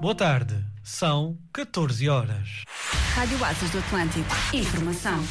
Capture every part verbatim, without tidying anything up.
Boa tarde, são catorze horas. Rádio Asas do Atlântico. Informação.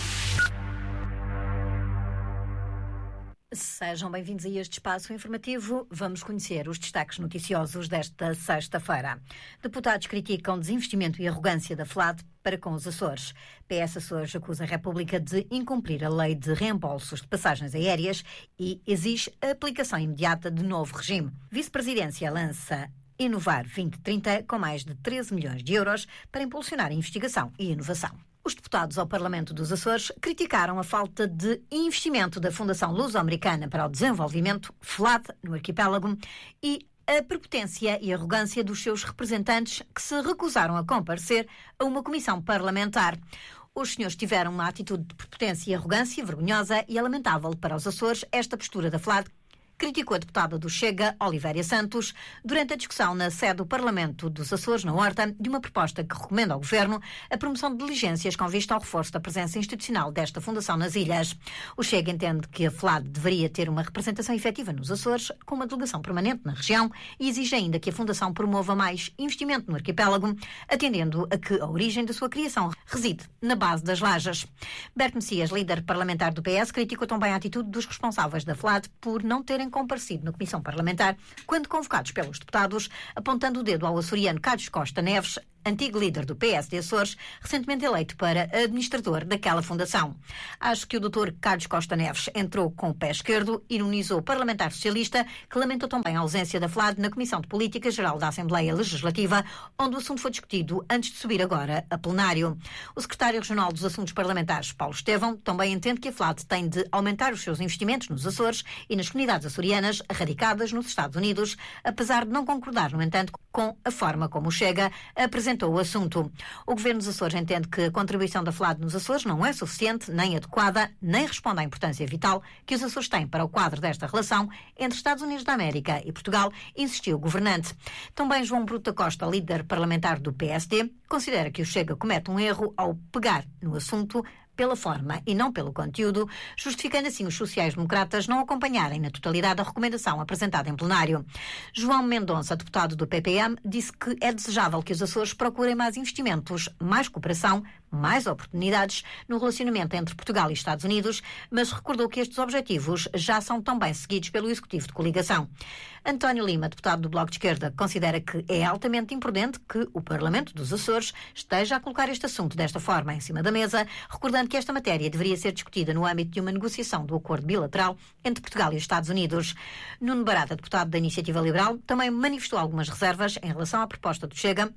Sejam bem-vindos a este espaço informativo. Vamos conhecer os destaques noticiosos desta sexta-feira. Deputados criticam desinvestimento e arrogância da FLAD para com os Açores. P S Açores acusa a República de incumprir a lei de reembolsos de passagens aéreas e exige a aplicação imediata de novo regime. Vice-Presidência lança Inovar vinte trinta com mais de treze milhões de euros para impulsionar a investigação e inovação. Os deputados ao Parlamento dos Açores criticaram a falta de investimento da Fundação Luso-Americana para o Desenvolvimento, FLAD, no arquipélago, e a prepotência e arrogância dos seus representantes que se recusaram a comparecer a uma comissão parlamentar. Os senhores tiveram uma atitude de prepotência e arrogância vergonhosa e é lamentável para os Açores esta postura da FLAD, criticou a deputada do Chega, Olivéria Santos, durante a discussão na sede do Parlamento dos Açores, na Horta, de uma proposta que recomenda ao Governo a promoção de diligências com vista ao reforço da presença institucional desta fundação nas ilhas. O Chega entende que a FLAD deveria ter uma representação efetiva nos Açores, com uma delegação permanente na região, e exige ainda que a fundação promova mais investimento no arquipélago, atendendo a que a origem da sua criação reside na base das lajes. Berto Messias, líder parlamentar do P S, criticou também a atitude dos responsáveis da FLAD por não terem comparecido na Comissão Parlamentar quando convocados pelos deputados, apontando o dedo ao açoriano Carlos Costa Neves, antigo líder do P S de Açores, recentemente eleito para administrador daquela fundação. Acho que o doutor Carlos Costa Neves entrou com o pé esquerdo e ironizou o parlamentar socialista, que lamentou também a ausência da FLAD na Comissão de Política Geral da Assembleia Legislativa, onde o assunto foi discutido antes de subir agora a plenário. O secretário regional dos Assuntos Parlamentares, Paulo Estevão, também entende que a FLAD tem de aumentar os seus investimentos nos Açores e nas comunidades açorianas radicadas nos Estados Unidos, apesar de não concordar, no entanto, com a forma como o Chega apresentou o assunto. O Governo dos Açores entende que a contribuição da FLAD nos Açores não é suficiente, nem adequada, nem responde à importância vital que os Açores têm para o quadro desta relação entre Estados Unidos da América e Portugal, insistiu o governante. Também João Bruto da Costa, líder parlamentar do P S D, considera que o Chega comete um erro ao pegar no assunto pela forma e não pelo conteúdo, justificando assim os sociais-democratas não acompanharem na totalidade a recomendação apresentada em plenário. João Mendonça, deputado do P P M, disse que é desejável que os Açores procurem mais investimentos, mais cooperação, mais oportunidades no relacionamento entre Portugal e Estados Unidos, mas recordou que estes objetivos já são também seguidos pelo Executivo de Coligação. António Lima, deputado do Bloco de Esquerda, considera que é altamente imprudente que o Parlamento dos Açores esteja a colocar este assunto desta forma em cima da mesa, recordando que esta matéria deveria ser discutida no âmbito de uma negociação do acordo bilateral entre Portugal e os Estados Unidos. Nuno Barata, deputado da Iniciativa Liberal, também manifestou algumas reservas em relação à proposta do Chega,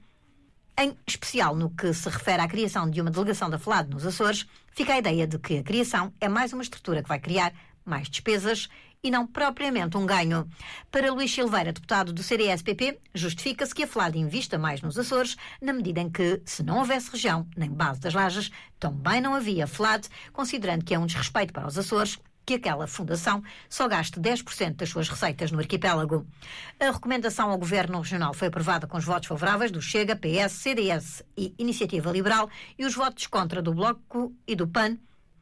em especial no que se refere à criação de uma delegação da FLAD nos Açores. Fica a ideia de que a criação é mais uma estrutura que vai criar mais despesas e não propriamente um ganho. Para Luís Silveira, deputado do C D S P P, justifica-se que a FLAD invista mais nos Açores, na medida em que, se não houvesse região nem base das lajes, também não havia FLAD, considerando que é um desrespeito para os Açores que aquela fundação só gaste dez por cento das suas receitas no arquipélago. A recomendação ao Governo Regional foi aprovada com os votos favoráveis do Chega, P S, C D S e Iniciativa Liberal e os votos contra do Bloco e do P A N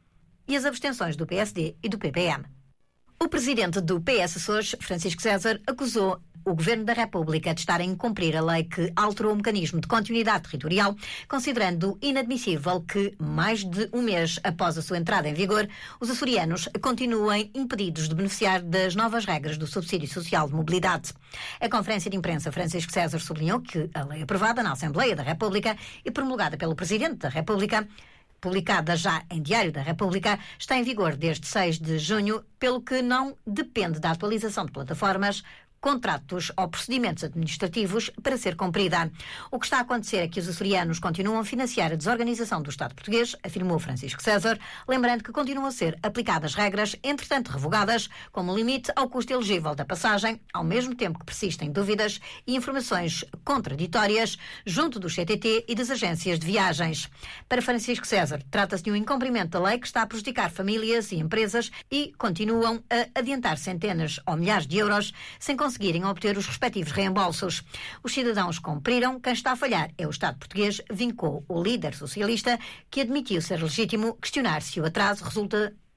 e as abstenções do P S D e do P P M. O presidente do P S Açores, Francisco César, acusou o Governo da República de estar a incumprir a lei que alterou o mecanismo de continuidade territorial, considerando inadmissível que, mais de um mês após a sua entrada em vigor, os açorianos continuem impedidos de beneficiar das novas regras do subsídio social de mobilidade. A conferência de imprensa, Francisco César sublinhou que a lei aprovada na Assembleia da República e promulgada pelo Presidente da República, publicada já em Diário da República, está em vigor desde seis de junho, pelo que não depende da atualização de plataformas, contratos ou procedimentos administrativos para ser cumprida. O que está a acontecer é que os açorianos continuam a financiar a desorganização do Estado português, afirmou Francisco César, lembrando que continuam a ser aplicadas regras, entretanto revogadas, como limite ao custo elegível da passagem, ao mesmo tempo que persistem dúvidas e informações contraditórias junto do C T T e das agências de viagens. Para Francisco César, trata-se de um incumprimento da lei que está a prejudicar famílias e empresas e continuam a adiantar centenas ou milhares de euros sem conseguirem obter os respectivos reembolsos. Os cidadãos cumpriram, quem está a falhar é o Estado português, vincou o líder socialista, que admitiu ser legítimo questionar se o atraso resulta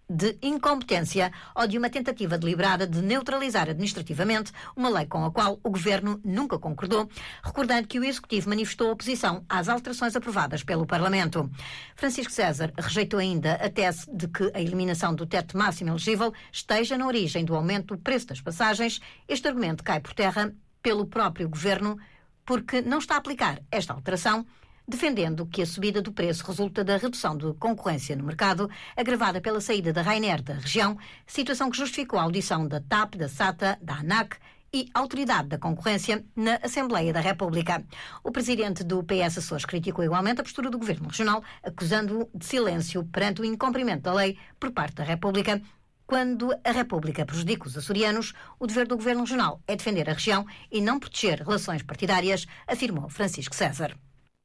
de incompetência ou de uma tentativa deliberada de neutralizar administrativamente uma lei com a qual o Governo nunca concordou, recordando que o Executivo manifestou oposição às alterações aprovadas pelo Parlamento. Francisco César rejeitou ainda a tese de que a eliminação do teto máximo elegível esteja na origem do aumento do preço das passagens. Este argumento cai por terra pelo próprio Governo, porque não está a aplicar esta alteração, defendendo que a subida do preço resulta da redução de concorrência no mercado, agravada pela saída da Ryanair da região, situação que justificou a audição da T A P, da SATA, da ANAC e Autoridade da Concorrência na Assembleia da República. O presidente do P S Açores criticou igualmente a postura do Governo Regional, acusando-o de silêncio perante o incumprimento da lei por parte da República. Quando a República prejudica os açorianos, o dever do Governo Regional é defender a região e não proteger relações partidárias, afirmou Francisco César.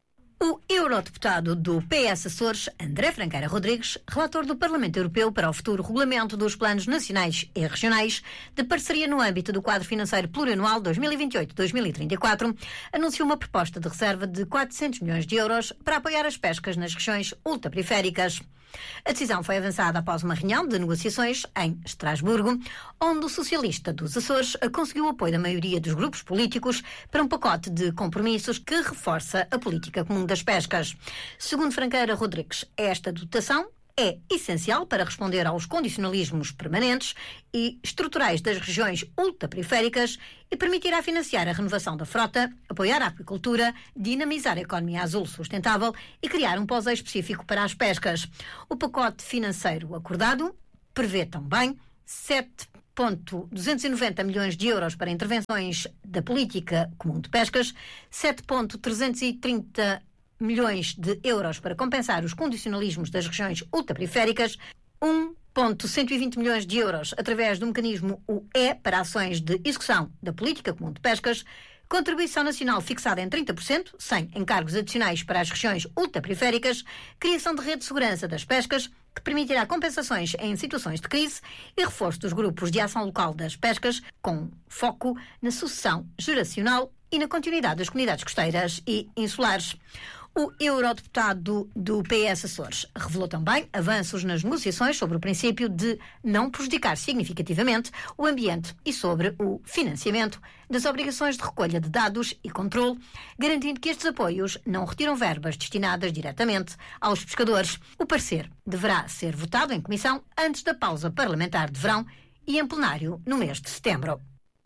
O eurodeputado do P S Açores, André Franqueira Rodrigues, relator do Parlamento Europeu para o futuro regulamento dos planos nacionais e regionais de parceria no âmbito do quadro financeiro plurianual dois mil e vinte e oito a dois mil e trinta e quatro, anunciou uma proposta de reserva de quatrocentos milhões de euros para apoiar as pescas nas regiões ultraperiféricas. A decisão foi avançada após uma reunião de negociações em Estrasburgo, onde o socialista dos Açores conseguiu o apoio da maioria dos grupos políticos para um pacote de compromissos que reforça a política comum das pescas. Segundo Franqueira Rodrigues, esta dotação é essencial para responder aos condicionalismos permanentes e estruturais das regiões ultraperiféricas e permitirá financiar a renovação da frota, apoiar a aquicultura, dinamizar a economia azul sustentável e criar um pós específico para as pescas. O pacote financeiro acordado prevê também sete vírgula duzentos e noventa milhões de euros para intervenções da política comum de pescas, sete vírgula trezentos e trinta milhões de euros para compensar os condicionalismos das regiões ultraperiféricas, um vírgula cento e vinte milhões de euros através do mecanismo U E para ações de execução da política comum de pescas, contribuição nacional fixada em trinta por cento, sem encargos adicionais para as regiões ultraperiféricas, criação de rede de segurança das pescas, que permitirá compensações em situações de crise e reforço dos grupos de ação local das pescas, com foco na sucessão geracional e na continuidade das comunidades costeiras e insulares. O eurodeputado do P S Açores revelou também avanços nas negociações sobre o princípio de não prejudicar significativamente o ambiente e sobre o financiamento das obrigações de recolha de dados e controle, garantindo que estes apoios não retiram verbas destinadas diretamente aos pescadores. O parecer deverá ser votado em comissão antes da pausa parlamentar de verão e em plenário no mês de setembro.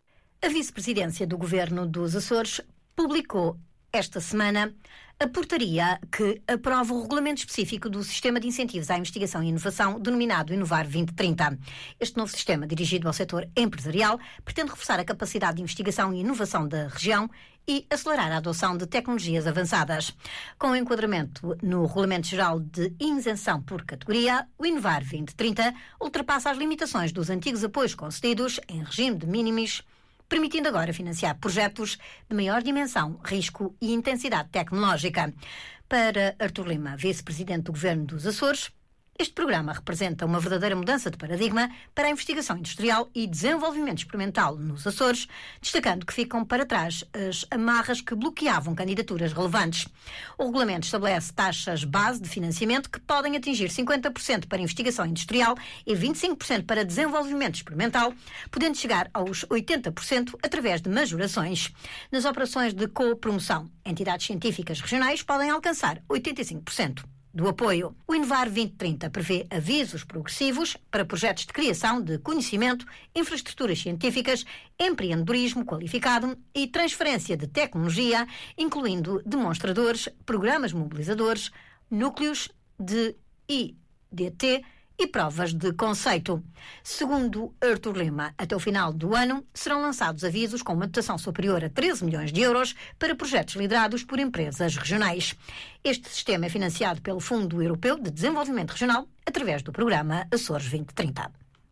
A vice-presidência do Governo dos Açores publicou esta semana a portaria que aprova o regulamento específico do Sistema de Incentivos à Investigação e Inovação, denominado Inovar vinte trinta. Este novo sistema, dirigido ao setor empresarial, pretende reforçar a capacidade de investigação e inovação da região e acelerar a adoção de tecnologias avançadas. Com o enquadramento no Regulamento Geral de Isenção por categoria, o Inovar vinte trinta ultrapassa as limitações dos antigos apoios concedidos em regime de minimis, permitindo agora financiar projetos de maior dimensão, risco e intensidade tecnológica. Para Artur Lima, vice-presidente do Governo dos Açores, este programa representa uma verdadeira mudança de paradigma para a investigação industrial e desenvolvimento experimental nos Açores, destacando que ficam para trás as amarras que bloqueavam candidaturas relevantes. O regulamento estabelece taxas base de financiamento que podem atingir cinquenta por cento para investigação industrial e vinte e cinco por cento para desenvolvimento experimental, podendo chegar aos oitenta por cento através de majorações. Nas operações de co-promoção, entidades científicas regionais podem alcançar oitenta e cinco por cento. Do apoio. O Inovar vinte trinta prevê avisos progressivos para projetos de criação de conhecimento, infraestruturas científicas, empreendedorismo qualificado e transferência de tecnologia, incluindo demonstradores, programas mobilizadores, núcleos de I D T e provas de conceito. Segundo Artur Lima, até o final do ano serão lançados avisos com uma dotação superior a treze milhões de euros para projetos liderados por empresas regionais. Este sistema é financiado pelo Fundo Europeu de Desenvolvimento Regional através do programa Açores vinte trinta.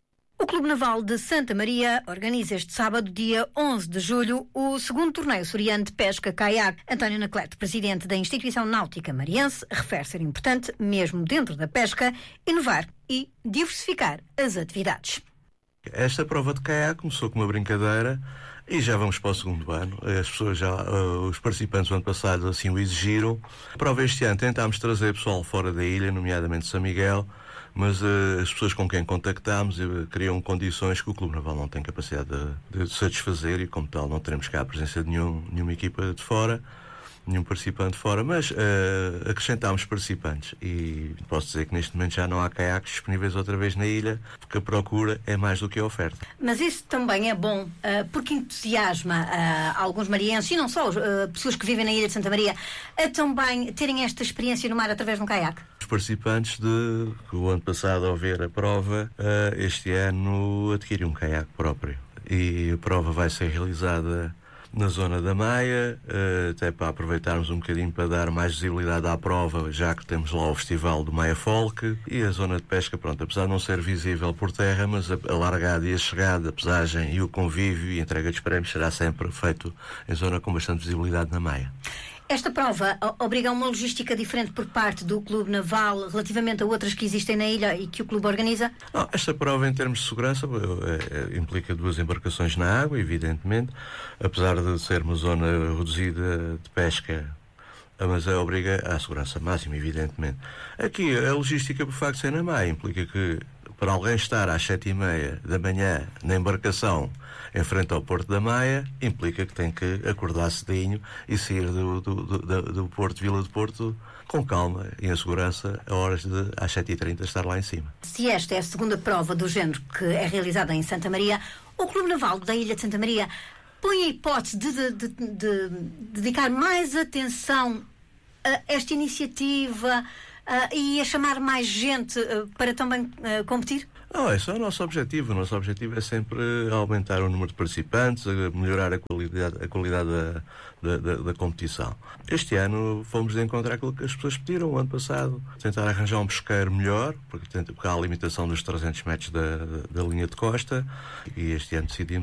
O Clube Naval de Santa Maria organiza este sábado, dia onze de julho, o segundo torneio açoriano de pesca-caiaque. António Anacleto, presidente da Instituição Náutica Mariense, refere ser importante, mesmo dentro da pesca, inovar e diversificar as atividades. Esta prova de caiaque começou com uma brincadeira e já vamos para o segundo ano. As pessoas já, os participantes do ano passado assim o exigiram. A prova este ano tentámos trazer pessoal fora da ilha, nomeadamente São Miguel, mas uh, as pessoas com quem contactámos uh, criam condições que o Clube Naval não tem capacidade de, de satisfazer e, como tal, não teremos cá a presença de nenhum, nenhuma equipa de fora, nenhum participante de fora, mas uh, acrescentámos participantes e posso dizer que neste momento já não há caiaques disponíveis outra vez na ilha, porque a procura é mais do que a oferta. Mas isso também é bom, uh, porque entusiasma uh, alguns marienses, e não só, uh, pessoas que vivem na Ilha de Santa Maria, a também terem esta experiência no mar através de um caiaque. Os participantes de, que o ano passado, ao ver a prova, uh, este ano adquiriram um caiaque próprio e a prova vai ser realizada na zona da Maia, até para aproveitarmos um bocadinho para dar mais visibilidade à prova, já que temos lá o festival do Maia Folk, e a zona de pesca, pronto, apesar de não ser visível por terra, mas a largada e a chegada, a pesagem e o convívio e a entrega dos prémios será sempre feito em zona com bastante visibilidade na Maia. Esta prova obriga a uma logística diferente por parte do Clube Naval relativamente a outras que existem na ilha e que o clube organiza? Não, esta prova, em termos de segurança, é, é, implica duas embarcações na água, evidentemente, apesar de ser uma zona reduzida de pesca, mas é, obriga à segurança máxima, evidentemente. Aqui, a logística, por facto de ser na Maia, implica que para alguém estar às sete e meia da manhã na embarcação em frente ao Porto da Maia, implica que tem que acordar cedinho e sair do, do, do, do Porto, Vila do Porto, com calma e em segurança, a horas de, às sete e trinta, estar lá em cima. Se esta é a segunda prova do género que é realizada em Santa Maria, o Clube Naval da Ilha de Santa Maria põe a hipótese de, de, de, de, de dedicar mais atenção a esta iniciativa uh, e a chamar mais gente uh, para também uh, competir? Não, esse é o nosso objetivo. O nosso objetivo é sempre aumentar o número de participantes, melhorar a qualidade, a qualidade da, da, da competição. Este ano fomos de encontrar aquilo que as pessoas pediram o ano passado, tentar arranjar um pesqueiro melhor, porque, porque há a limitação dos trezentos metros da, da linha de costa, e este ano decidimos